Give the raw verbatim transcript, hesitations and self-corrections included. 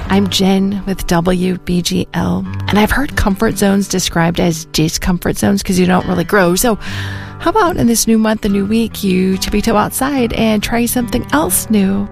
I'm Jen with W B G L, and I've heard comfort zones described as discomfort zones because you don't really grow. So how about in this new month, a new week, you tippy toe outside and try something else new?